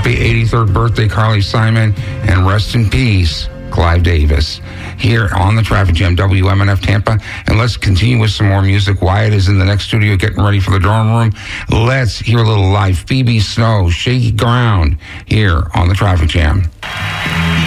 Happy 83rd birthday, Carly Simon, and rest in peace, Clive Davis. Here on the Traffic Jam, WMNF Tampa. And let's continue with some more music. Wyatt is in the next studio getting ready for the dorm room. Let's hear a little live Phoebe Snow, Shaky Ground, here on the Traffic Jam.